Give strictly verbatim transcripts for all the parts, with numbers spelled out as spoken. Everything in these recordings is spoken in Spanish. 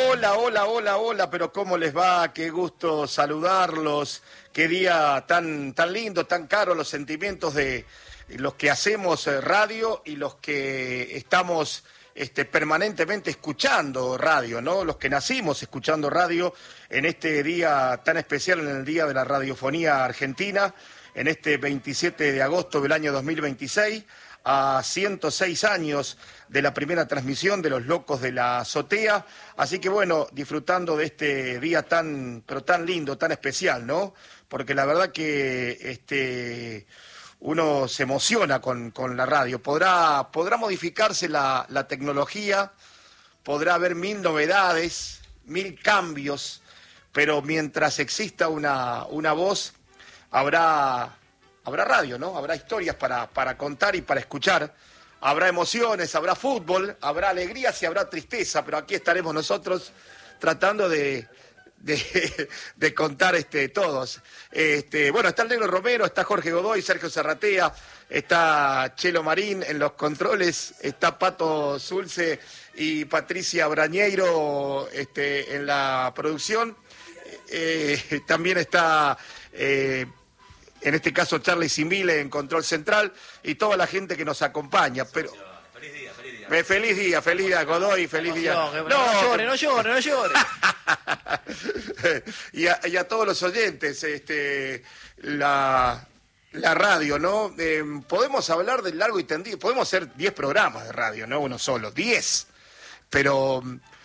Hola, hola, hola, hola, pero ¿cómo les va? Qué gusto saludarlos. Qué día tan, tan lindo, tan caro, los sentimientos de los que hacemos radio y los que estamos este, permanentemente escuchando radio, ¿no? Los que nacimos escuchando radio en este día tan especial, en el Día de la Radiofonía Argentina, en este veintisiete de agosto del año dos mil veintiséis, a ciento seis años de la primera transmisión de Los Locos de la Azotea. Así que bueno, disfrutando de este día tan, pero tan lindo, tan especial, ¿no? Porque la verdad que este, uno se emociona con, con la radio. Podrá, podrá modificarse la, la tecnología, podrá haber mil novedades, mil cambios, pero mientras exista una, una voz, habrá... Habrá radio, ¿no? Habrá historias para, para contar y para escuchar. Habrá emociones, habrá fútbol, habrá alegrías y habrá tristeza, pero aquí estaremos nosotros tratando de, de, de contar este, todos. Este, bueno, está el Negro Romero, está Jorge Godoy, Sergio Serratea, está Chelo Marín en los controles, está Pato Zulce y Patricia Brañeiro este, en la producción. Eh, también está... Eh, en este caso Charlie Simile en Control Central y toda la gente que nos acompaña. Pero feliz día, feliz día. Eh, feliz día, feliz día, Godoy, feliz día. No, no, no llore, no llore, no llore. y, a, y a todos los oyentes, este, la, la radio, ¿no? Eh, podemos hablar del largo y tendido, podemos hacer diez programas de radio, no uno solo, diez. Pero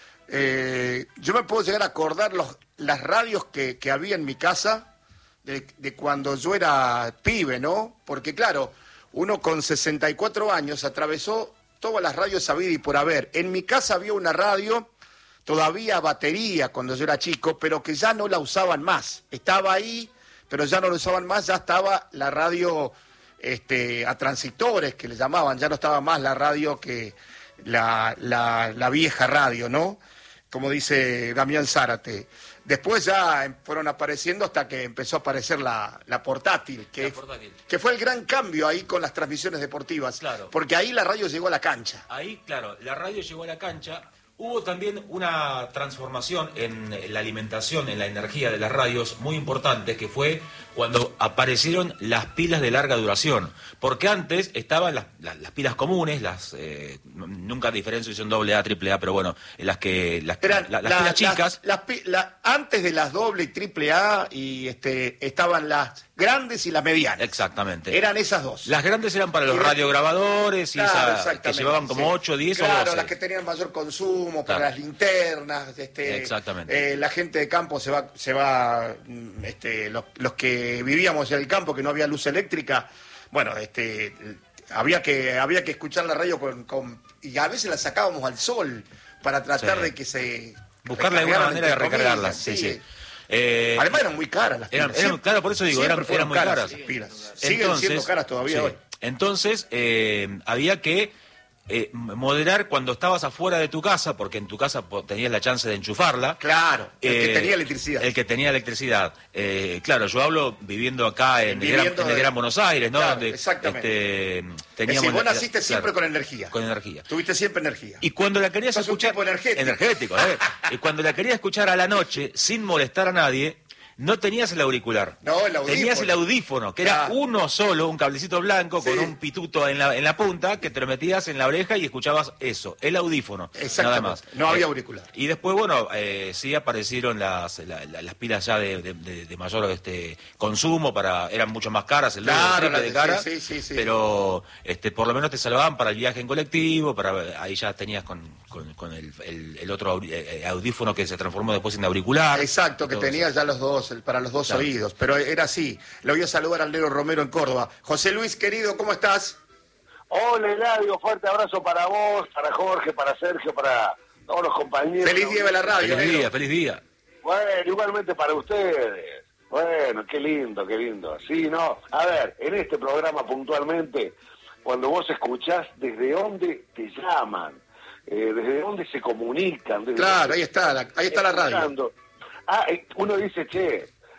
eh, yo me puedo llegar a acordar los, las radios que, que había en mi casa. De, de cuando yo era pibe, ¿no? Porque claro, uno con sesenta y cuatro años atravesó todas las radios habidas y por haber. En mi casa había una radio, todavía batería cuando yo era chico, pero que ya no la usaban más. Estaba ahí, pero ya no la usaban más, ya estaba la radio este, a transistores, que le llamaban, ya no estaba más la radio que la, la, la vieja radio, ¿no? Como dice Damián Zárate. Después ya fueron apareciendo hasta que empezó a aparecer la, la, portátil, que, la portátil, que fue el gran cambio ahí con las transmisiones deportivas. Claro. Porque ahí la radio llegó a la cancha. Ahí, claro, la radio llegó a la cancha. Hubo también una transformación en la alimentación, en la energía de las radios muy importante, que fue cuando aparecieron las pilas de larga duración. Porque antes estaban las, las, las pilas comunes, las eh, nunca diferencio si son doble A, triple A, pero bueno, las que las, Eran, la, las la, pilas chicas. Las, las, la, antes de las doble y triple A y este estaban las grandes y las medianas. Exactamente. Eran esas dos. Las grandes eran para los radiograbadores y claro, esa, que llevaban como sí. ocho, diez claro, o doce. Las que tenían mayor consumo, para claro. las linternas. Este, Exactamente. Eh, la gente de campo se va, se va este, los, los que vivíamos en el campo, que no había luz eléctrica, bueno, este, había que había que escuchar la radio con, con y a veces la sacábamos al sol para tratar sí. de que se buscarle alguna manera de recargarlas. Sí, sí. sí. Eh, Además eran muy caras las pilas. Eran, eran, claro, por eso digo, eran, eran muy caras. caras. Las pilas. Siguen entonces, siendo caras todavía sí. hoy. Entonces, eh, había que eh, moderar cuando estabas afuera de tu casa, porque en tu casa tenías la chance de enchufarla. Claro, el eh, que tenía electricidad. El que tenía electricidad. Eh, claro, yo hablo viviendo acá en, viviendo el, gran, en el Gran Buenos Aires, ¿no? Claro, Donde, exactamente. Este, teníamos, es decir, vos naciste claro, siempre con energía. Con energía. Tuviste siempre energía. Y cuando la querías Sos escuchar... un tipo energético. Energético, ¿eh? Y cuando la querías escuchar a la noche, sin molestar a nadie... No tenías el auricular, no, el audífono. Tenías el audífono, que era ah. uno solo, un cablecito blanco sí. con un pituto en la, en la punta, que te lo metías en la oreja y escuchabas eso, el audífono, nada más. No había eh, auricular. Y después, bueno, eh, sí aparecieron las, la, la, las pilas ya de, de, de, de mayor este consumo, para eran mucho más caras, el claro, doble, de cara, sí, sí, sí, pero este por lo menos te salvaban para el viaje en colectivo, para ahí ya tenías con, con, con el, el, el otro audífono que se transformó después en auricular. Exacto, que tenías eso. Ya los dos, el, para los dos claro. oídos, pero era así. Le voy a saludar al Negro Romero en Córdoba. José Luis, querido, ¿cómo estás? Hola, Eladio, fuerte abrazo para vos, para Jorge, para Sergio, para todos los compañeros. Feliz día de la radio. Feliz día, feliz día. Bueno, igualmente para ustedes. Bueno, qué lindo, qué lindo. Sí, ¿no? A ver, en este programa puntualmente, cuando vos escuchás desde dónde te llaman, eh, desde dónde se comunican. Desde claro, dónde ahí está, la, ahí está la radio. Ah, uno dice, che,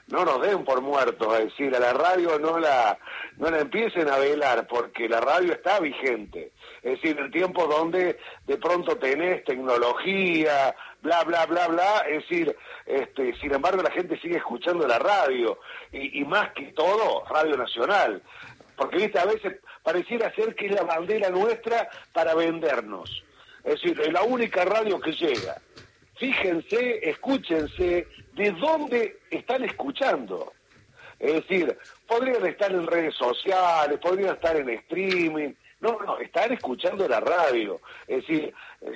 no nos den por muertos, es decir, a la radio no la no la empiecen a velar, porque la radio está vigente. Es decir, en tiempos donde de pronto tenés tecnología, bla, bla, bla, bla, es decir, este, sin embargo la gente sigue escuchando la radio, y, y más que todo, Radio Nacional. Porque, viste, a veces pareciera ser que es la bandera nuestra para vendernos. Es decir, es la única radio que llega. Fíjense, escúchense, de dónde están escuchando. Es decir, podrían estar en redes sociales, podrían estar en streaming. No, no, están escuchando la radio. Es decir,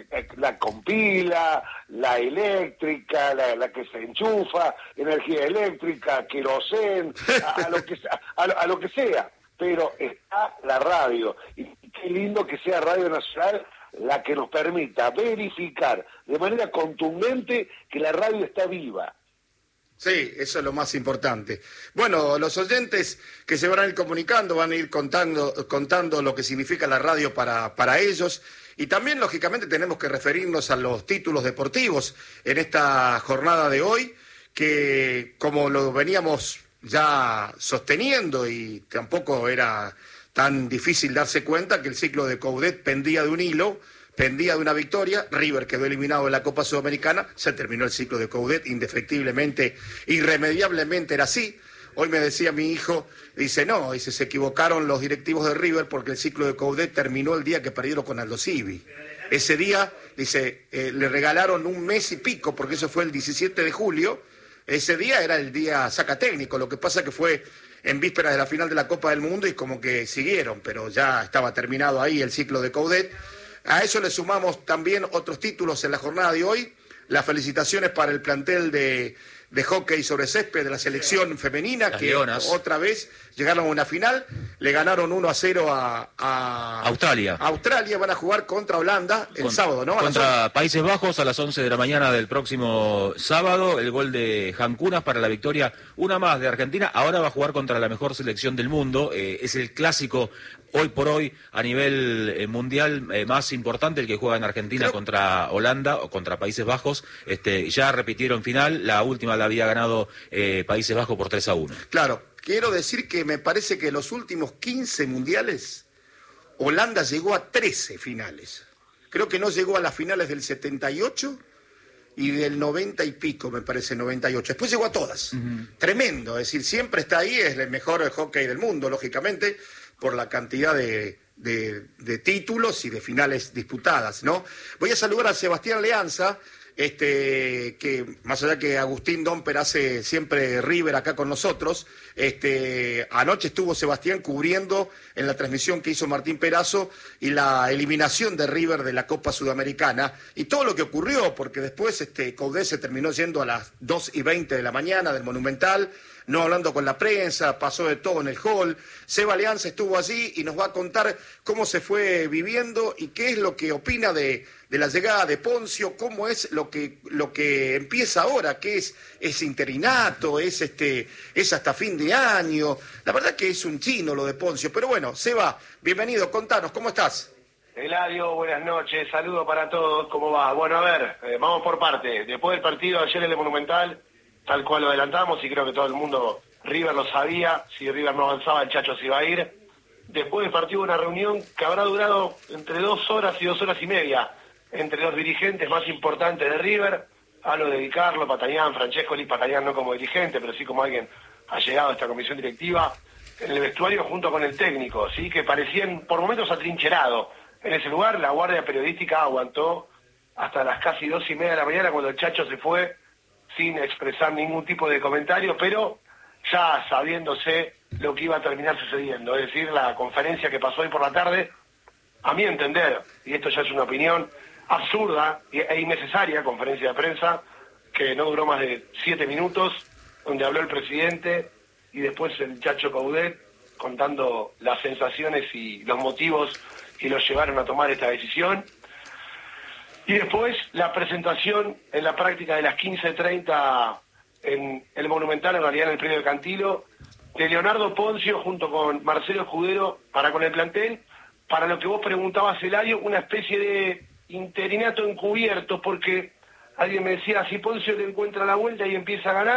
la compila, la eléctrica, la, la que se enchufa, energía eléctrica, querosén, a, a, lo que, a, a lo que sea. Pero está la radio. Y qué lindo que sea Radio Nacional la que nos permita verificar de manera contundente que la radio está viva. Sí, eso es lo más importante. Bueno, los oyentes que se van a ir comunicando van a ir contando, contando lo que significa la radio para, para ellos, y también, lógicamente, tenemos que referirnos a los títulos deportivos en esta jornada de hoy, que como lo veníamos ya sosteniendo, y tampoco era tan difícil darse cuenta que el ciclo de Coudet pendía de un hilo, pendía de una victoria. River quedó eliminado de la Copa Sudamericana, se terminó el ciclo de Coudet, indefectiblemente, irremediablemente era así. Hoy me decía mi hijo, dice, no, dice, se equivocaron los directivos de River porque el ciclo de Coudet terminó el día que perdieron con Aldo Civi. Ese día, dice, eh, le regalaron un mes y pico, porque eso fue el diecisiete de julio, ese día era el día saca técnico, lo que pasa que fue en vísperas de la final de la Copa del Mundo y como que siguieron, pero ya estaba terminado ahí el ciclo de Coudet. A eso le sumamos también otros títulos en la jornada de hoy, las felicitaciones para el plantel de, de hockey sobre césped de la selección femenina, las que Leonas otra vez llegaron a una final, le ganaron uno a cero a, a Australia. Australia, van a jugar contra Holanda el Con, sábado, ¿no? Contra Países Bajos a las once de la mañana del próximo sábado, el gol de Jancunas para la victoria, una más de Argentina. Ahora va a jugar contra la mejor selección del mundo, eh, es el clásico hoy por hoy a nivel eh, mundial eh, más importante, el que juega en Argentina Creo... contra Holanda o contra Países Bajos. Este, ya repitieron final, la última la había ganado eh, Países Bajos por tres a uno. Claro, quiero decir que me parece que en los últimos quince mundiales Holanda llegó a trece finales. Creo que no llegó a las finales del setenta y ocho y del noventa y pico, me parece, noventa y ocho. Después llegó a todas. Uh-huh. Tremendo, es decir, siempre está ahí, es el mejor hockey del mundo, lógicamente, por la cantidad de, de, de títulos y de finales disputadas, ¿no? Voy a saludar a Sebastián Leanza, este, que más allá que Agustín Domper hace siempre River acá con nosotros, este, anoche estuvo Sebastián cubriendo en la transmisión que hizo Martín Perazo y la eliminación de River de la Copa Sudamericana y todo lo que ocurrió, porque después este, Coudet se terminó yendo a las dos y veinte de la mañana del Monumental, no hablando con la prensa, pasó de todo en el hall. Seba Leanza estuvo allí y nos va a contar cómo se fue viviendo y qué es lo que opina de, de la llegada de Poncio, cómo es lo que lo que empieza ahora, que es, es interinato, es este es hasta fin de año. La verdad que es un chino lo de Poncio, pero bueno, Seba, bienvenido, contanos, ¿cómo estás? Eladio, buenas noches, saludo para todos, ¿cómo va? Bueno, a ver, eh, vamos por parte. Después del partido ayer en el Monumental, tal cual lo adelantamos, y creo que todo el mundo, River lo sabía, si River no avanzaba, el Chacho se iba a ir. Después del partido una reunión que habrá durado entre dos horas y dos horas y media, entre los dirigentes más importantes de River, hablo de Di Carlo, Patañán, Francescoli, Patañán no como dirigente, pero sí como alguien ha llegado a esta comisión directiva, en el vestuario junto con el técnico, sí, que parecían por momentos atrincherados. En ese lugar la guardia periodística aguantó hasta las casi dos y media de la mañana cuando el Chacho se fue, sin expresar ningún tipo de comentario, pero ya sabiéndose lo que iba a terminar sucediendo. Es decir, la conferencia que pasó hoy por la tarde, a mi entender, y esto ya es una opinión absurda e innecesaria, conferencia de prensa, que no duró más de siete minutos, donde habló el presidente y después el Chacho Coudet contando las sensaciones y los motivos que los llevaron a tomar esta decisión. Y después la presentación en la práctica de las quince treinta en el Monumental, en realidad en el predio de Cantilo, de Leonardo Poncio junto con Marcelo Escudero para con el plantel, para lo que vos preguntabas, Eladio, una especie de interinato encubierto, porque alguien me decía, si Poncio le encuentra la vuelta y empieza a ganar,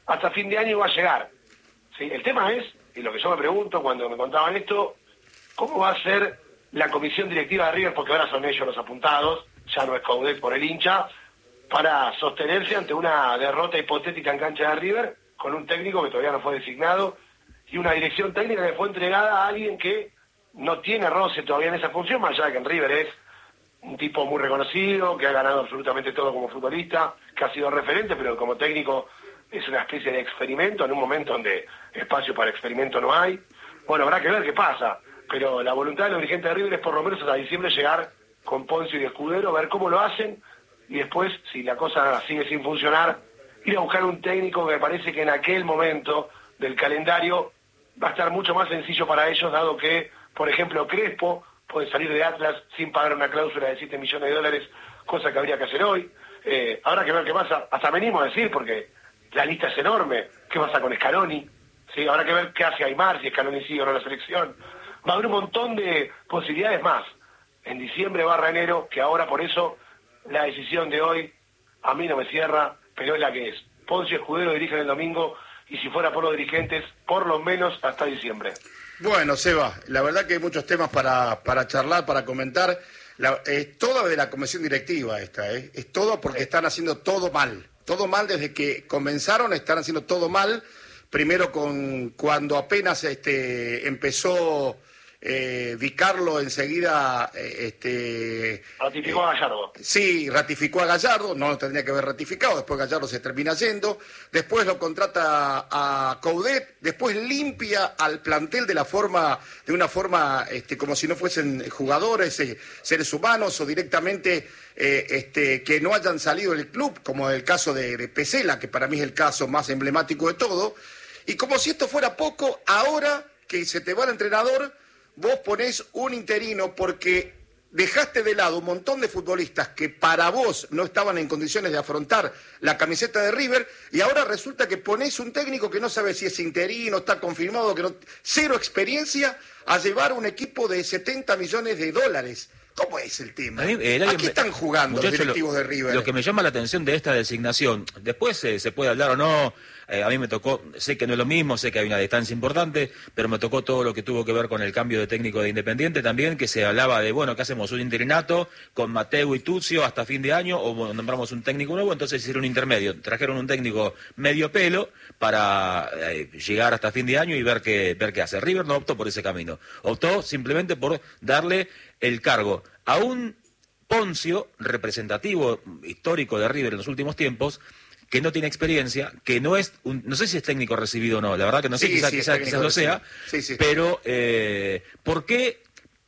hasta fin de año iba a llegar. ¿Sí? El tema es, y lo que yo me pregunto cuando me contaban esto, ¿cómo va a ser la comisión directiva de River? Porque ahora son ellos los apuntados, ya no es Coudet por el hincha, para sostenerse ante una derrota hipotética en cancha de River, con un técnico que todavía no fue designado, y una dirección técnica que fue entregada a alguien que no tiene roce todavía en esa función, más allá de que en River es un tipo muy reconocido, que ha ganado absolutamente todo como futbolista, que ha sido referente, pero como técnico es una especie de experimento en un momento donde espacio para experimento no hay. Bueno, habrá que ver qué pasa, pero la voluntad de los dirigentes de River es por lo menos hasta diciembre llegar con Ponzio y Escudero, ver cómo lo hacen, y después, si la cosa sigue sin funcionar, ir a buscar un técnico que me parece que en aquel momento del calendario va a estar mucho más sencillo para ellos, dado que, por ejemplo, Crespo puede salir de Atlas sin pagar una cláusula de siete millones de dólares, cosa que habría que hacer hoy. Eh, habrá que ver qué pasa, hasta venimos a decir, porque la lista es enorme, qué pasa con Scaloni, ¿sí? Habrá que ver qué hace Aymar, si Scaloni sigue o no la selección. Va a haber un montón de posibilidades más en diciembre barra enero, que ahora por eso la decisión de hoy a mí no me cierra, pero es la que es. Ponzio y Escudero dirigen el domingo, y si fuera por los dirigentes, por lo menos hasta diciembre. Bueno, Seba, la verdad que hay muchos temas para, para charlar, para comentar. La, es toda de la comisión directiva esta, ¿eh? Es todo porque están haciendo todo mal. Todo mal desde que comenzaron, están haciendo todo mal. Primero con cuando apenas este, empezó eh, Di Carlo, enseguida eh, este, ratificó eh, a Gallardo. Sí, ratificó a Gallardo, no lo tendría que haber ratificado, después Gallardo se termina yendo, después lo contrata a Coudet, después limpia al plantel de la forma, de una forma este, como si no fuesen jugadores, eh, seres humanos, o directamente eh, este, que no hayan salido del club, como el caso de, de Pesela, que para mí es el caso más emblemático de todo, y como si esto fuera poco, ahora que se te va el entrenador, vos ponés un interino porque dejaste de lado un montón de futbolistas que para vos no estaban en condiciones de afrontar la camiseta de River, y ahora resulta que ponés un técnico que no sabe si es interino, está confirmado, que no, cero experiencia, a llevar un equipo de setenta millones de dólares. ¿Cómo es el tema? A, mí, eh, ¿A qué están jugando muchacho, los directivos lo, de River? Lo que me llama la atención de esta designación, después eh, se puede hablar o no, eh, a mí me tocó, sé que no es lo mismo, sé que hay una distancia importante, pero me tocó todo lo que tuvo que ver con el cambio de técnico de Independiente también, que se hablaba de, bueno, ¿qué hacemos? ¿Un interinato con Mateo y Tuccio hasta fin de año o bueno, nombramos un técnico nuevo? Entonces hicieron un intermedio, trajeron un técnico medio pelo para eh, llegar hasta fin de año y ver qué, ver qué hace. River no optó por ese camino, optó simplemente por darle el cargo a un Ponzio representativo histórico de River en los últimos tiempos, que no tiene experiencia, que no es, un, no sé si es técnico recibido o no, la verdad que no sé, sí, quizás sí, quizá, quizá lo sea, sí, sí. pero eh, ¿por qué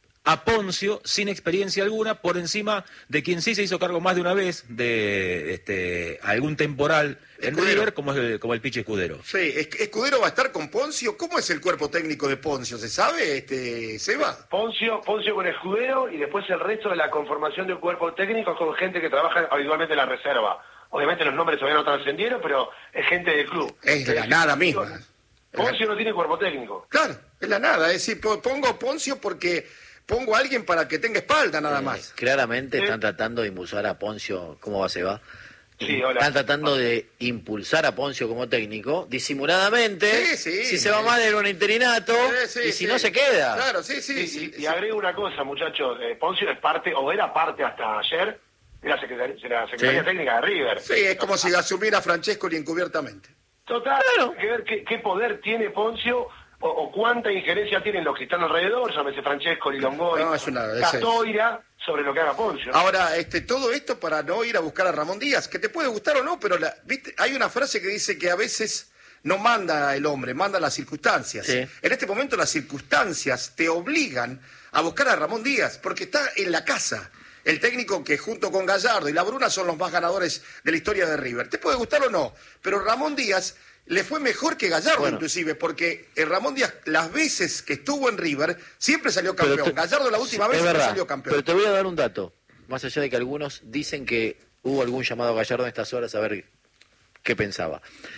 a Ponzio, sin experiencia alguna, por encima de quien sí se hizo cargo más de una vez de este, algún temporal en Escudero. River, como es el, como el Pichi Escudero? Sí, Escudero va a estar con Ponzio. ¿Cómo es el cuerpo técnico de Ponzio? ¿Se sabe, este, Seba? Ponzio, Ponzio con Escudero, y después el resto de la conformación del cuerpo técnico con gente que trabaja habitualmente en la reserva. Obviamente los nombres todavía no trascendieron, pero es gente del club. Es de la nada misma. Ponzio no tiene cuerpo técnico. Claro, es la nada. Es decir, pongo Ponzio porque pongo a alguien para que tenga espalda nada más. Eh, claramente ¿Sí? están tratando de impulsar a Ponzio. ¿Cómo va, Seba? Sí, hola. Están tratando de impulsar a Ponzio como técnico, disimuladamente. Sí, sí. Si se va mal en un interinato, Sí, sí, y si sí. no se queda. Claro, sí, sí. Sí, sí, y, sí. y agrego una cosa, muchachos. Eh, Ponzio es parte, o era parte hasta ayer, de la Secretaría, de la Secretaría Sí. Técnica de River. Sí, es como si asumiera Francescoli encubiertamente. Total, Claro. hay que ver qué, qué poder tiene Ponzio o, o cuánta injerencia tienen los que están alrededor, llámese Francesco, Longoria, No, es una- es- Catoira, sobre lo que haga Ponzio. Ahora, este, todo esto para no ir a buscar a Ramón Díaz, que te puede gustar o no, pero la, ¿viste? Hay una frase que dice que a veces no manda el hombre, manda las circunstancias. Sí. En este momento las circunstancias te obligan a buscar a Ramón Díaz, porque está en la casa. El técnico que junto con Gallardo y La Bruna son los más ganadores de la historia de River. Te puede gustar o no, pero Ramón Díaz le fue mejor que Gallardo, Bueno. inclusive, porque el Ramón Díaz, las veces que estuvo en River, siempre salió Pero campeón. te- Gallardo la última es vez no verdad, salió campeón. Pero te voy a dar un dato. Más allá de que algunos dicen que hubo algún llamado a Gallardo en estas horas a ver qué pensaba.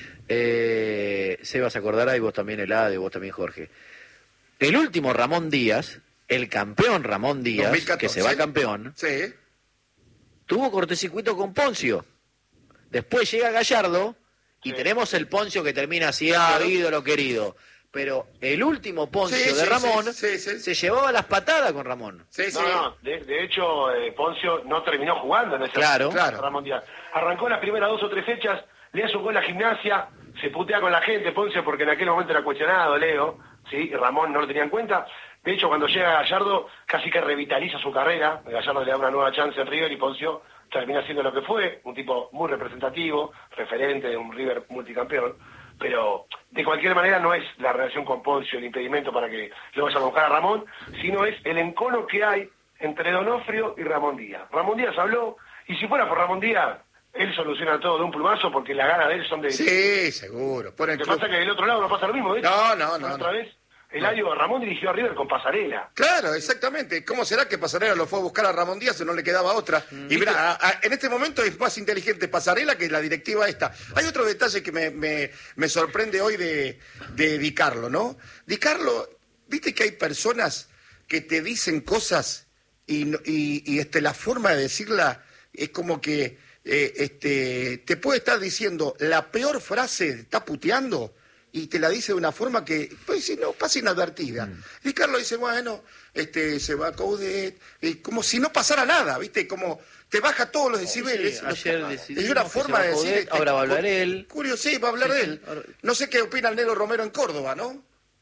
Eh, Seba se acordará, y vos también, Elade, y vos también, Jorge. El último Ramón Díaz, el campeón Ramón Díaz, dos mil catorce. que se va campeón, Sí. tuvo cortocircuito con Ponzio. Después llega Gallardo Y Sí. tenemos el Poncio que termina siendo Claro. ídolo querido. Pero el último Poncio Sí, de sí, Ramón sí, sí, sí. se llevaba las patadas con Ramón. Sí, sí. No, no, de, de hecho, eh, Poncio no terminó jugando en ese Claro. Claro. Mundial. Arrancó las primeras dos o tres fechas, le hace un gol a Gimnasia, se putea con la gente, Poncio, porque en aquel momento era cuestionado, Leo, ¿sí? Y Ramón no lo tenía en cuenta. De hecho, cuando llega Gallardo, casi que revitaliza su carrera. Gallardo le da una nueva chance en River y Poncio termina siendo lo que fue, un tipo muy representativo, referente de un River multicampeón. Pero de cualquier manera no es la relación con Poncio el impedimento para que lo vayan a buscar a Ramón, sino es el encono que hay entre Donofrio y Ramón Díaz. Ramón Díaz habló, y si fuera por Ramón Díaz, él soluciona todo de un plumazo porque las ganas de él son de... Sí, seguro. Por el Lo que club. pasa es que del otro lado no pasa lo mismo, de hecho. No, no, no, La otra no. vez, Eladio Ramón dirigió a River con Pasarela. Claro, exactamente. ¿Cómo será que Pasarela lo fue a buscar a Ramón Díaz y no le quedaba otra? Y mira, a- a- en este momento es más inteligente Pasarela que la directiva esta. Hay otro detalle que me, me, me sorprende hoy de, de Di Carlo, ¿no? Di Carlo, viste que hay personas que te dicen cosas y, no- y, y, este, la forma de decirla es como que eh, este, te puede estar diciendo la peor frase, está puteando, y te la dice de una forma que, pues si no, pasa inadvertida. Y Carlos dice, bueno, este, se va a Coudet, y como si no pasara nada, ¿viste? Como te baja todos los decibeles. Sí, ayer Lo- decidimos es una que forma se de va decir... Coudet, este, ahora va a hablar él. Curioso, sí, va a hablar Sí, de sí, él. ahora- No sé qué opina el Negro Romero en Córdoba, ¿no?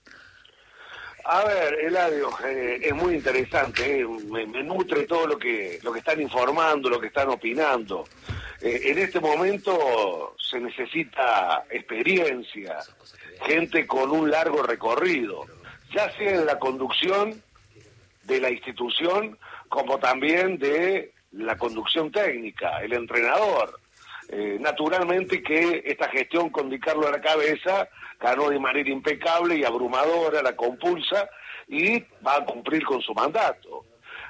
A ver, Eladio, eh, es muy interesante, eh, me, me nutre todo lo que lo que están informando, lo que están opinando. Eh, en este momento se necesita experiencia, gente con un largo recorrido, ya sea en la conducción de la institución como también de la conducción técnica, el entrenador. Eh, naturalmente que esta gestión con Di Carlo a la cabeza ganó de manera impecable y abrumadora, la compulsa, y va a cumplir con su mandato.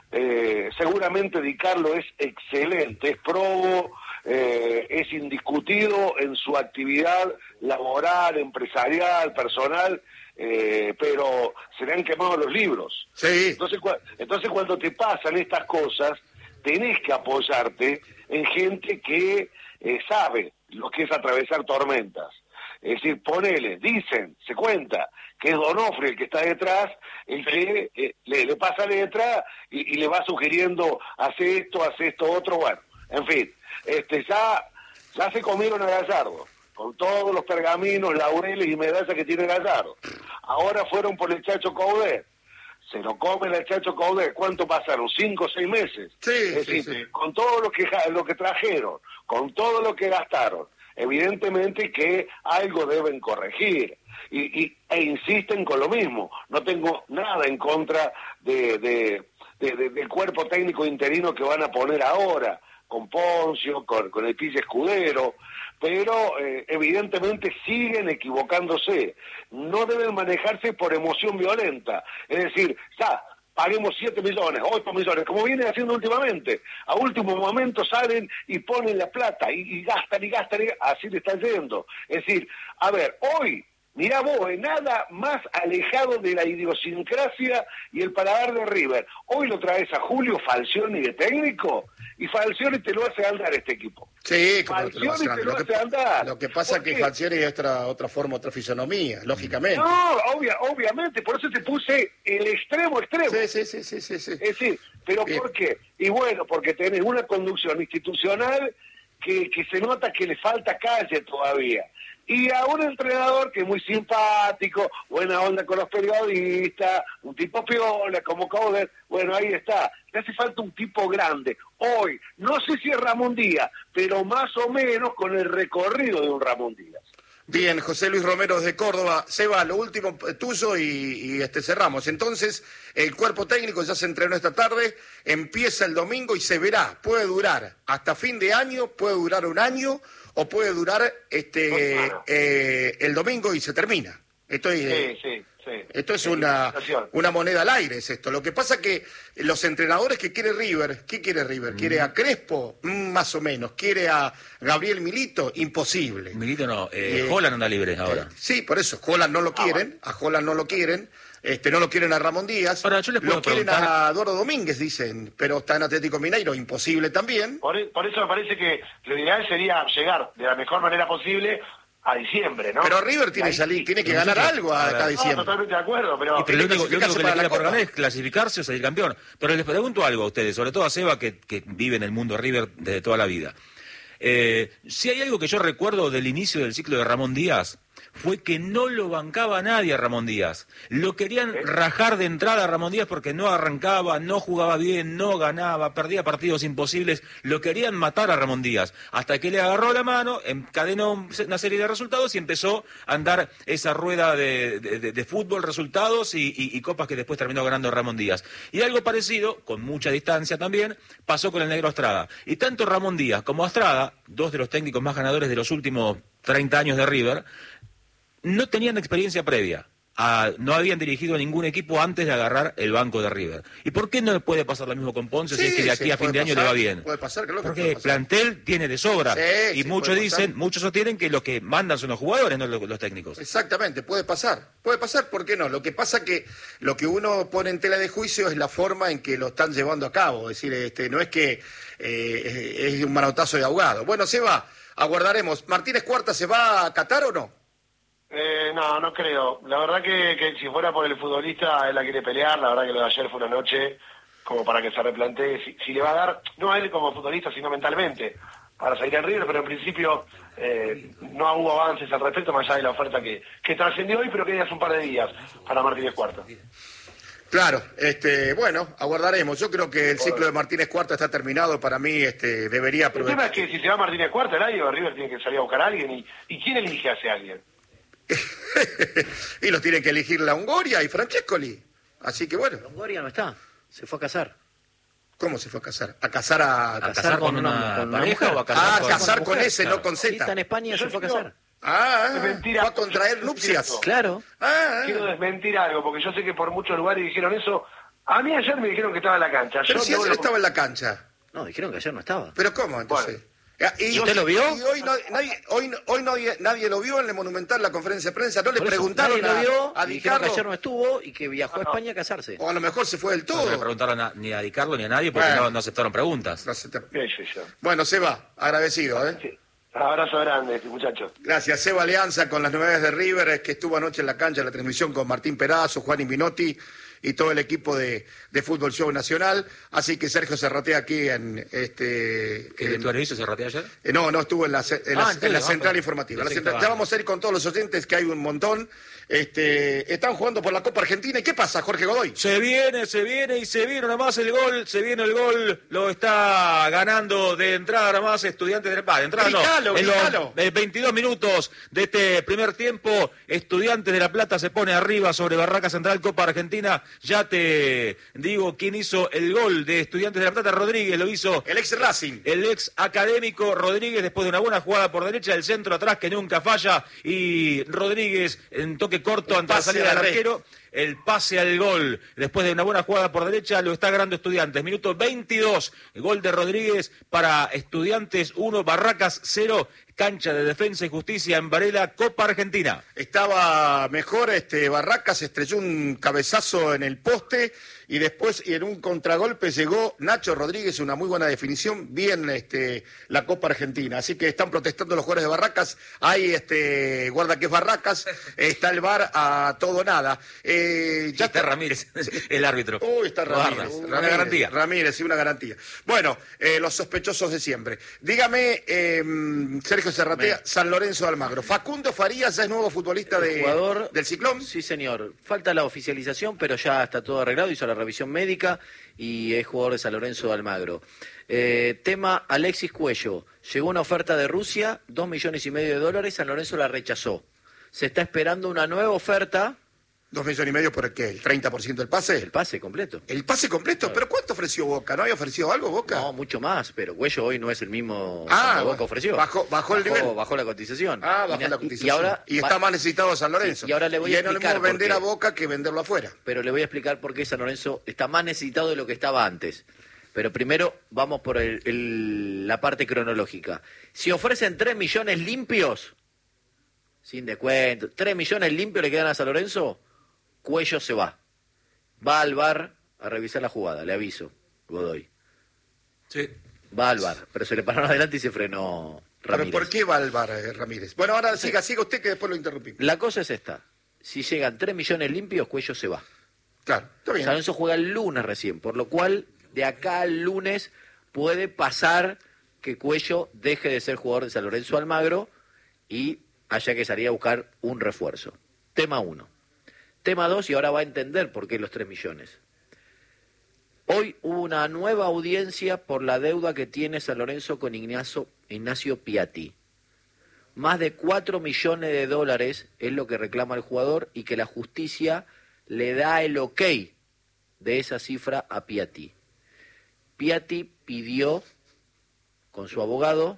Eh, seguramente Di Carlo es excelente, es probo, eh, es indiscutido en su actividad laboral, empresarial, personal, eh, pero se le han quemado los libros. Sí. Entonces, cua- entonces cuando te pasan estas cosas, tenés que apoyarte en gente que eh, sabe lo que es atravesar tormentas. Es decir, ponele, dicen, se cuenta, que es Donofrio el que está detrás, el que eh, le, le pasa letra y, y le va sugiriendo, hace esto, hace esto, otro, bueno, en fin, este ya, ya se comieron a Gallardo, con todos los pergaminos, laureles y medallas que tiene Gallardo. Ahora fueron por el Chacho Coudet. Se lo comen el Chacho Coudet. ¿Cuánto pasaron? ¿Cinco o seis meses? Sí, es sí, decir, sí. con todo lo que, ja- lo que trajeron, con todo lo que gastaron, evidentemente que algo deben corregir. Y, y- e insisten con lo mismo. No tengo nada en contra de, de- de- de- del cuerpo técnico interino que van a poner ahora, con Poncio, con, con el Pille Escudero, pero eh, evidentemente siguen equivocándose. No deben manejarse por emoción violenta. Es decir, ya, paguemos siete millones, ocho millones, como vienen haciendo últimamente. A último momento salen y ponen la plata y, y gastan y gastan y así le están yendo. Es decir, a ver, hoy, mirá vos, eh, nada más alejado de la idiosincrasia y el paladar de River. Hoy lo traes a Julio Falcioni de técnico y Falcioni te lo hace andar este equipo. Sí, como te lo va a hacer Falcioni te antes. lo Lo que, hace andar. lo que pasa es ¿Por que qué? Falcioni es otra, otra forma, otra fisonomía, lógicamente. No, obvia, obviamente, por eso te puse el extremo extremo. Sí, sí, sí, sí, sí, sí. Es decir, ¿pero Bien. por qué? Y bueno, porque tenés una conducción institucional que, que se nota que le falta calle todavía. Y a un entrenador que es muy simpático, buena onda con los periodistas, un tipo piola como Coudet, bueno, ahí está. Le hace falta un tipo grande. Hoy, no sé si es Ramón Díaz, pero más o menos con el recorrido de un Ramón Díaz. Bien, José Luis Romero de Córdoba. Seba, lo último eh, tuyo y, y, este cerramos. Entonces, el cuerpo técnico ya se entrenó esta tarde, empieza el domingo y se verá. Puede durar hasta fin de año, puede durar un año o puede durar este Bueno. eh, el domingo y se termina. Esto es, Sí, sí, sí. esto es Sí, una, situación. una moneda al aire, es esto. Lo que pasa que los entrenadores que quiere River, ¿qué quiere River? ¿Quiere a Crespo? Mm, más o menos. ¿Quiere a Gabriel Milito? Imposible. Milito no, eh, Eh, Holland anda libre ahora. Eh, sí, por eso, Holland no lo quieren, a Holland no lo quieren, este, no lo quieren a Ramón Díaz, Ahora, yo les puedo lo quieren preguntar- a Eduardo Domínguez, dicen, pero está en Atlético Mineiro, imposible también. Por, e- por eso me parece que lo ideal sería llegar de la mejor manera posible a diciembre, ¿no? Pero River tiene, Ahí, salir, sí. tiene que Pero ganar nosotros- algo a acá ver. a diciembre. No, totalmente de acuerdo, pero... Y pero lo único, lo único que clasificarse le para queda la por Copa. ganar es clasificarse o salir campeón. Pero les pregunto algo a ustedes, sobre todo a Seba, que, que vive en el mundo River desde toda la vida. Eh, si hay algo que yo recuerdo del inicio del ciclo de Ramón Díaz, fue que no lo bancaba nadie a Ramón Díaz. Lo querían rajar de entrada a Ramón Díaz porque no arrancaba, no jugaba bien, no ganaba, perdía partidos imposibles. Lo querían matar a Ramón Díaz. Hasta que le agarró la mano, encadenó una serie de resultados y empezó a andar esa rueda de, de, de, de fútbol, resultados y, y, y copas que después terminó ganando Ramón Díaz. Y algo parecido, con mucha distancia también, pasó con el Negro Estrada. Y tanto Ramón Díaz como Estrada, dos de los técnicos más ganadores de los últimos treinta años de River, no tenían experiencia previa. Ah, no habían dirigido a ningún equipo antes de agarrar el banco de River. ¿Y por qué no puede pasar lo mismo con Ponce si Sí, es que de aquí sí, a fin puede de año pasar, le va bien? puede pasar, claro que Porque puede pasar. plantel tiene de sobra. Sí, y sí, muchos puede dicen, pasar. muchos sostienen que los que mandan son los jugadores, no los, los técnicos. Exactamente, puede pasar. Puede pasar, ¿por qué no? Lo que pasa que lo que uno pone en tela de juicio es la forma en que lo están llevando a cabo. Es decir, este, no es que eh, es un manotazo de ahogado. Bueno, se va, aguardaremos. ¿Martínez Cuarta se va a Qatar o no? Eh, no, no creo. La verdad que, que si fuera por el futbolista, él la quiere pelear. La verdad que lo de ayer fue una noche como para que se replantee si, si le va a dar, no a él como futbolista, sino mentalmente, para salir en River, pero en principio eh, no hubo avances al respecto, más allá de la oferta que, que trascendió hoy, pero que ya hace un par de días para Martínez Cuarta. Claro, este, bueno, aguardaremos. Yo creo que el ciclo de Martínez Cuarta está terminado. Para mí, este, debería El tema aprovechar. es que si se va Martínez Cuarta, el año River tiene que salir a buscar a alguien. ¿Y, y quién elige a ese alguien? Y los tiene que elegir Longoria y Francescoli. Así que bueno, Longoria no está, se fue a casar. ¿cómo se fue a casar? ¿A casar a...? ¿A casar con una con una pareja mujer? o a casar Ah, con- casar una con mujer, ese, claro. no con Sí, está en Z. España, se Yo fue a creo- casar. Ah, Es mentira. fue a contraer nupcias. Claro. Ah, Quiero desmentir algo, porque yo sé que por muchos lugares dijeron eso. A mí ayer me dijeron que estaba en la cancha. pero Yo si no ayer lo- estaba en la cancha. No, dijeron que ayer no estaba. ¿Pero cómo entonces? Bueno. Ah, ¿Y usted lo vio? Y hoy, no- nadie, hoy, no- hoy nadie, nadie lo vio en el Monumental, la conferencia de prensa. No le Por eso, preguntaron nadie lo vio, a, a y Di dijeron que Carlo, ayer no estuvo y que viajó a No, no. España a casarse. o a lo mejor se fue del No le todo. preguntaron a- ni a Di Carlo ni a nadie porque Bueno. no, no aceptaron preguntas. No sé, te- ¿Qué sé yo? Bueno, Seba, agradecido, ¿eh? Sí. Abrazo grande, muchachos. Gracias. Seba Alianza con las novedades de River, eh, que estuvo anoche en la cancha en la transmisión con Martín Perazo, Juan Invinotti y todo el equipo de, de Fútbol Show Nacional. Así que Sergio Serratea aquí en... este ¿Qué en- vestuario hizo? ¿Se rateó ayer? eh, no, no estuvo en la, ce- en la- Ah, en entonces, la ah, central pero- informativa. La pensé que central- estaba- ya vamos a ir con todos los oyentes, que hay un montón. Este, están jugando por la Copa Argentina. ¿Y qué pasa, Jorge Godoy? Se viene, se viene y se viene nomás el gol, se viene el gol, lo está ganando de entrada nomás Estudiantes de La Plata. De entrada Gritalo, no, en gritalo. los eh, veintidós minutos de este primer tiempo, Estudiantes de La Plata se pone arriba sobre Barraca Central, Copa Argentina. Ya te digo quién hizo el gol de Estudiantes de La Plata, Rodríguez lo hizo. El ex Racing. El ex académico Rodríguez, después de una buena jugada por derecha, el centro atrás que nunca falla, y Rodríguez en toque corto El ante la pase salida a del la red. arquero, el pase al gol, después de una buena jugada por derecha, lo está ganando Estudiantes. Minuto veintidós, gol de Rodríguez para Estudiantes uno, Barracas cero, cancha de Defensa y Justicia en Varela, Copa Argentina. Estaba mejor, este Barracas estrelló un cabezazo en el poste y después y en un contragolpe llegó Nacho Rodríguez, una muy buena definición, bien este la Copa Argentina. Así que están protestando los jugadores de Barracas. Hay este guarda que es Barracas, está el V A R a todo o nada. Eh, Ya está Ramírez, el árbitro. Uy, está Ramírez. Barras, Ramírez, una garantía. Ramírez, sí, una garantía. Bueno, eh, los sospechosos de siempre. Dígame, eh, Sergio Serratea, San Lorenzo de Almagro. Facundo Farías ya es nuevo futbolista El de, jugador- del Ciclón. Sí, señor. Falta la oficialización, pero ya está todo arreglado. Hizo la revisión médica y es jugador de San Lorenzo de Almagro. Eh, tema Alexis Cuello. Llegó una oferta de Rusia, dos millones y medio de dólares. San Lorenzo la rechazó. Se está esperando una nueva oferta. Dos millones y medio por el qué, el treinta por ciento del pase. El pase completo. El pase completo, pero ¿cuánto ofreció Boca? ¿No había ofrecido algo Boca? No, mucho más, pero Cuello hoy no es el mismo Ah, que Boca bueno, ofreció. bajó- bajó el nivel. Bajó la cotización. Ah, Y bajó na- la y- cotización. Y, ahora Y está va- más necesitado San Lorenzo. Sí, y ahora le voy a es lo explicar mismo vender por a qué. Boca que venderlo afuera. Pero le voy a explicar por qué San Lorenzo está más necesitado de lo que estaba antes. Pero primero vamos por el- el- la parte cronológica. Si ofrecen tres millones limpios, sin descuento, tres millones limpios le quedan a San Lorenzo, Cuello se va. Va al bar a revisar la jugada, le aviso, Godoy. Sí. Va al bar, pero se le pararon adelante y se frenó Ramírez. ¿Pero por qué va al V A R, eh, Ramírez? Bueno, ahora siga, siga usted que después lo interrumpimos. La cosa es esta. Si llegan tres millones limpios, Cuello se va. Claro, está bien. San Lorenzo juega el lunes recién, por lo cual de acá al lunes puede pasar que Cuello deje de ser jugador de San Lorenzo Almagro y haya que salir a buscar un refuerzo. Tema uno. Tema dos, y ahora va a entender por qué los tres millones. Hoy hubo una nueva audiencia por la deuda que tiene San Lorenzo con Ignacio, Ignacio Piatti. Más de cuatro millones de dólares es lo que reclama el jugador y que la justicia le da el ok de esa cifra a Piatti. Piatti pidió, con su abogado,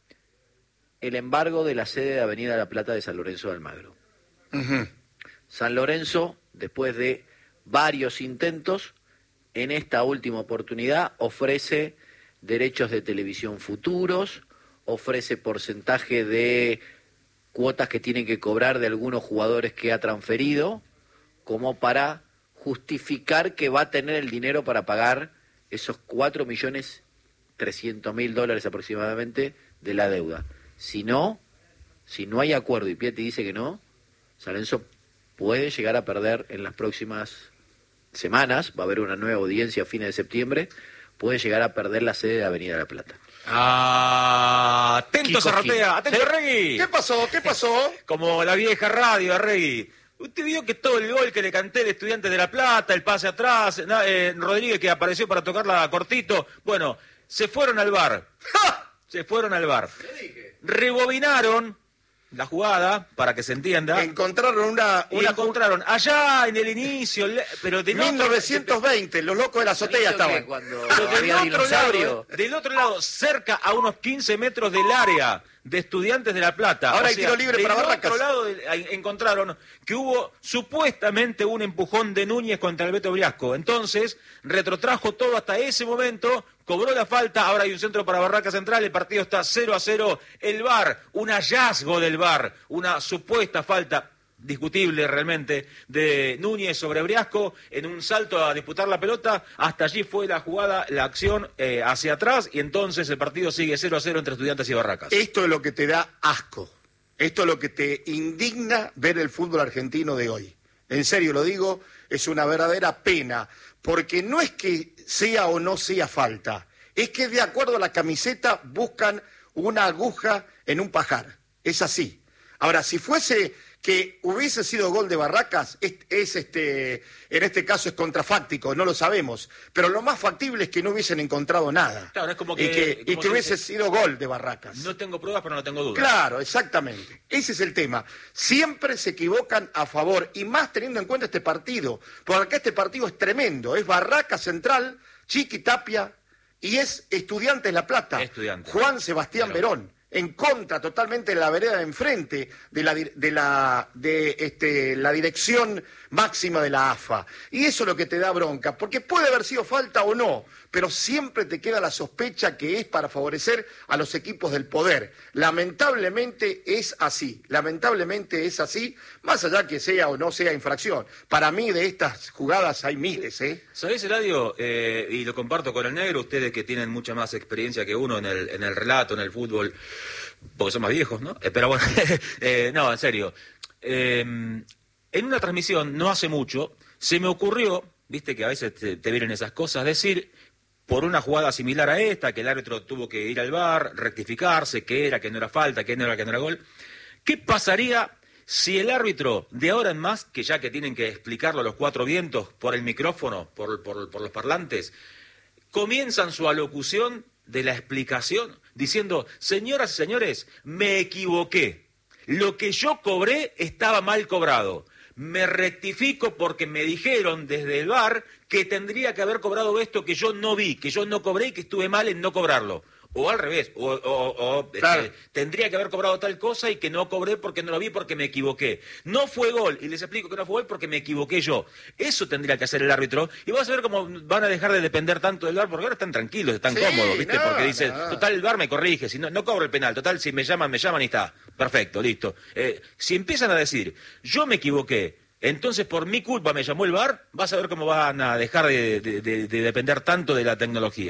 el embargo de la sede de Avenida La Plata de San Lorenzo de Almagro. Uh-huh. San Lorenzo, después de varios intentos, en esta última oportunidad ofrece derechos de televisión futuros, ofrece porcentaje de cuotas que tienen que cobrar de algunos jugadores que ha transferido, como para justificar que va a tener el dinero para pagar esos cuatro millones trescientos mil dólares aproximadamente de la deuda. Si no, si no hay acuerdo y Piatti dice que no, San Lorenzo puede llegar a perder en las próximas semanas, va a haber una nueva audiencia a fines de septiembre, puede llegar a perder la sede de Avenida La Plata. Ah, atento Kiko Zarratea, Gil. atento ¿Sí? Regui. ¿Qué pasó? ¿Qué pasó? Como la vieja radio, Regui. Usted vio que todo el gol que le canté de Estudiantes de La Plata, el pase atrás, na- eh, Rodríguez que apareció para tocarla cortito, bueno, se fueron al bar. ¡Ja! Se fueron al bar. Rebobinaron la jugada, para que se entienda, Encontraron una... y una encontraron allá en el inicio, le- pero de mil novecientos veinte, los locos de la azotea estaban. Cuando Pero del había otro, lado, dinosaurio. del otro lado, cerca a unos quince metros del área de Estudiantes de La Plata. Ahora O hay sea, tiro libre para del Barracas. otro lado de- ahí encontraron que hubo supuestamente un empujón de Núñez contra el Beto Briasco. Entonces, retrotrajo todo hasta ese momento, cobró la falta, ahora hay un centro para Barracas Central, el partido está cero a cero. El V A R, un hallazgo del V A R, una supuesta falta discutible realmente de Núñez sobre Briasco en un salto a disputar la pelota, hasta allí fue la jugada, la acción eh, hacia atrás y entonces el partido sigue cero a cero entre Estudiantes y Barracas. Esto es lo que te da asco. Esto es lo que te indigna ver el fútbol argentino de hoy. En serio lo digo, es una verdadera pena, porque no es que sea o no sea falta, es que de acuerdo a la camiseta buscan una aguja en un pajar. Es así. Ahora, si fuese que hubiese sido gol de Barracas, es, es este, en este caso es contrafáctico, no lo sabemos, pero lo más factible es que no hubiesen encontrado nada. Claro, es como que- y que, y como que se hubiese dice, sido gol de Barracas. No tengo pruebas, pero no tengo dudas. Claro, exactamente. Ese es el tema. Siempre se equivocan a favor, y más teniendo en cuenta este partido, porque acá este partido es tremendo. Es Barracas Central, Chiqui Tapia, y es Estudiantes La Plata. Estudiantes. Juan Sebastián Verón. Verón. En contra totalmente de la vereda de enfrente de la, di- de la, de este, la dirección máxima de la A F A. Y eso es lo que te da bronca, porque puede haber sido falta o no, pero siempre te queda la sospecha que es para favorecer a los equipos del poder. Lamentablemente es así, lamentablemente es así, más allá que sea o no sea infracción. Para mí de estas jugadas hay miles, ¿eh? ¿Sabés, Eladio? Eh, y lo comparto con el negro, ustedes que tienen mucha más experiencia que uno en el, en el relato, en el fútbol, porque son más viejos, ¿no? Eh, pero bueno, eh, no, en serio. Eh, en una transmisión, no hace mucho, se me ocurrió, viste que a veces te, te vienen esas cosas, decir, por una jugada similar a esta, que el árbitro tuvo que ir al V A R, rectificarse, que era, que no era falta, que no era, que no era gol, ¿qué pasaría si el árbitro, de ahora en más, que ya que tienen que explicarlo a los cuatro vientos por el micrófono, por, por, por los parlantes, comienzan su alocución de la explicación diciendo, señoras y señores, me equivoqué, lo que yo cobré estaba mal cobrado, me rectifico porque me dijeron desde el V A R que tendría que haber cobrado esto que yo no vi, que yo no cobré y que estuve mal en no cobrarlo. O al revés, o, o- o, Claro. este, tendría que haber cobrado tal cosa y que no cobré porque no lo vi porque me equivoqué. No fue gol, y les explico que no fue gol porque me equivoqué yo. Eso tendría que hacer el árbitro, y vas a ver cómo van a dejar de depender tanto del V A R, porque ahora están tranquilos, están Sí, cómodos, ¿viste? no, porque dicen, no. total, el V A R me corrige, si no, no cobro el penal, total, si me llaman, me llaman y está. Perfecto, listo. Eh, si empiezan a decir, yo me equivoqué, entonces por mi culpa me llamó el V A R, vas a ver cómo van a dejar de, de- de- de depender tanto de la tecnología.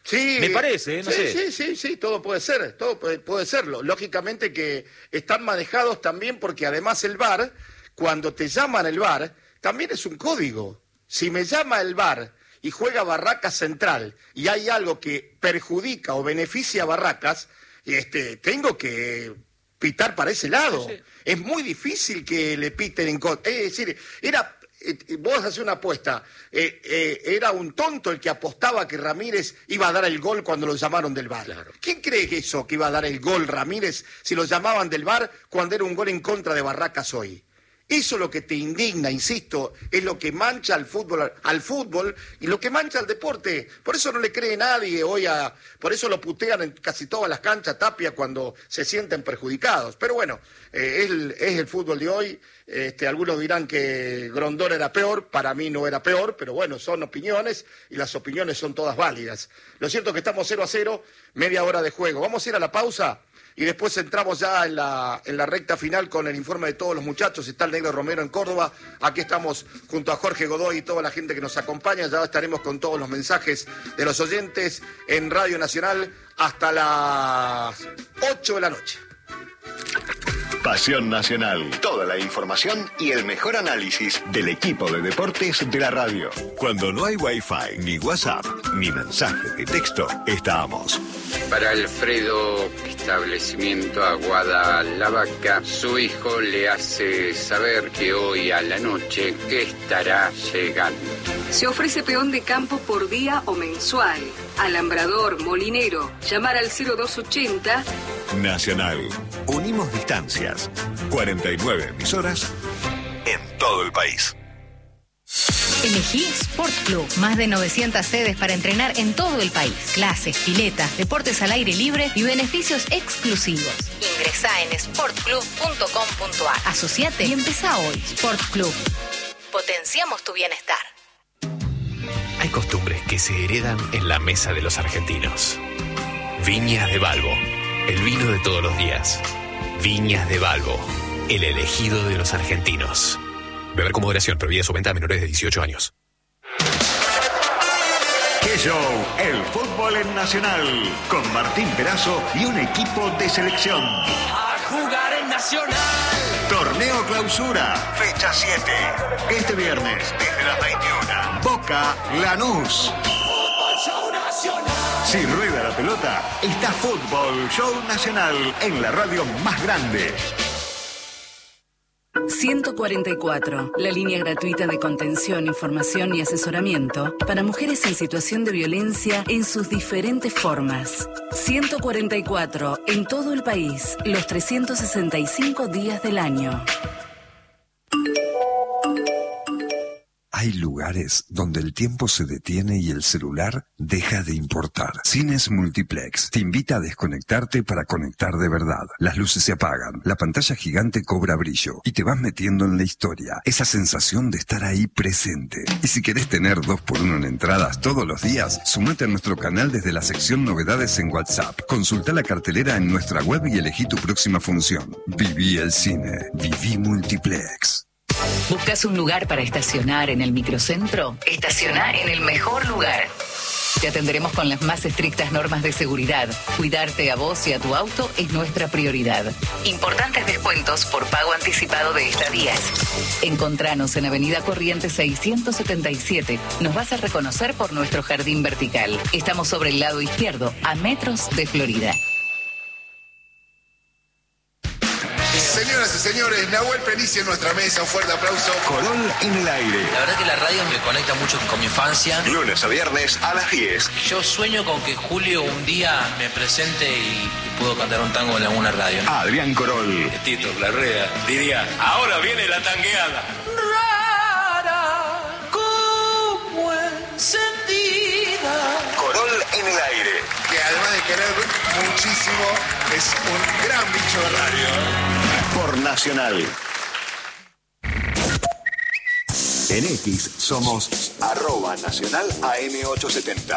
Sí, me parece, no sí, sé. Sí, sí, sí, todo puede ser, todo puede, puede serlo. Lógicamente que están manejados también porque además el V A R, cuando te llaman el V A R, también es un código. Si me llama el V A R y juega Barracas Central y hay algo que perjudica o beneficia a Barracas, este, tengo que pitar para ese lado. Sí, sí. Es muy difícil que le piten en contra. Es decir, era... Vos hacés una apuesta, eh, eh, era un tonto el que apostaba que Ramírez iba a dar el gol cuando lo llamaron del V A R. Claro. ¿Quién cree que eso, que iba a dar el gol Ramírez si lo llamaban del V A R cuando era un gol en contra de Barracas hoy? Eso es lo que te indigna, insisto, es lo que mancha al fútbol, al fútbol y lo que mancha al deporte. Por eso no le cree nadie hoy a... Por eso lo putean en casi todas las canchas Tapia cuando se sienten perjudicados. Pero bueno, eh, es, el, es el fútbol de hoy. Este, algunos dirán que Grondón era peor, para mí no era peor, pero bueno, son opiniones y las opiniones son todas válidas. Lo cierto es que estamos cero a cero, media hora de juego. Vamos a ir a la pausa y después entramos ya en la, en la recta final con el informe de todos los muchachos. Está el Negro Romero en Córdoba, aquí estamos junto a Jorge Godoy y toda la gente que nos acompaña. Ya estaremos con todos los mensajes de los oyentes en Radio Nacional hasta las ocho de la noche. Pasión Nacional. Toda la información y el mejor análisis del equipo de deportes de la radio. Cuando no hay Wi-Fi, ni WhatsApp, ni mensaje de texto, estamos. Para Alfredo, establecimiento Aguada La Vaca, su hijo le hace saber que hoy a la noche que estará llegando. Se ofrece peón de campo por día o mensual. Alambrador, molinero. Llamar al cero dos ochenta. Nacional. Unimos distancias. cuarenta y nueve emisoras en todo el país. Elegí Sport Club. Más de novecientas sedes para entrenar en todo el país. Clases, piletas, deportes al aire libre y beneficios exclusivos. Ingresá en sport club punto com punto a r. Asociate y empezá hoy. Sport Club. Potenciamos tu bienestar. Hay costumbres que se heredan en la mesa de los argentinos. Viñas de Balbo, el vino de todos los días. Viñas de Balbo, el elegido de los argentinos. Beber con moderación, prohibida su venta a menores de dieciocho años. ¡Qué show! El fútbol en Nacional, con Martín Perazo y un equipo de selección. A jugar en Nacional. Torneo Clausura, fecha siete. Este viernes, desde las veintiuna. Boca Lanús. Fútbol Show Nacional. Si rueda la pelota, está Fútbol Show Nacional en la radio más grande. ciento cuarenta y cuatro, la línea gratuita de contención, información y asesoramiento para mujeres en situación de violencia en sus diferentes formas. ciento cuarenta y cuatro, en todo el país, los trescientos sesenta y cinco días del año. Hay lugares donde el tiempo se detiene y el celular deja de importar. Cines Multiplex te invita a desconectarte para conectar de verdad. Las luces se apagan, la pantalla gigante cobra brillo y te vas metiendo en la historia. Esa sensación de estar ahí presente. Y si querés tener dos por uno en entradas todos los días, sumate a nuestro canal desde la sección Novedades en WhatsApp. Consulta la cartelera en nuestra web y elegí tu próxima función. Viví el cine. Viví Multiplex. ¿Buscas un lugar para estacionar en el microcentro? Estaciona en el mejor lugar. Te atenderemos con las más estrictas normas de seguridad. Cuidarte a vos y a tu auto es nuestra prioridad. Importantes descuentos por pago anticipado de estadías. Encontranos en Avenida Corrientes seiscientos setenta y siete. Nos vas a reconocer por nuestro jardín vertical. Estamos sobre el lado izquierdo, a metros de Florida. Señoras y señores, Nahuel Penici en nuestra mesa, un fuerte aplauso. Corol en el aire. La verdad que la radio me conecta mucho con mi infancia. Lunes a viernes a las diez. Yo sueño con que Julio un día me presente y, y puedo cantar un tango en alguna radio. Adrián Corol. Tito Larrea diría, ahora viene la tangueada. Rara, como encendida. Corol en el aire. Que además de querer muchísimo, es un gran bicho de radio. Por Nacional. En X somos arroba nacional A M ochocientos setenta.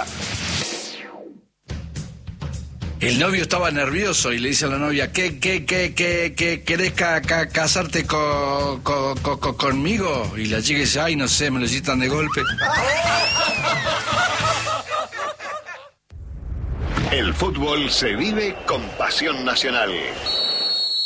El novio estaba nervioso y le dice a la novia, ¿qué, qué, qué, qué, qué querés ca, ca, casarte co, co, co, co, conmigo? Y la chica dice, ay, no sé, me lo citan de golpe. El fútbol se vive con pasión nacional.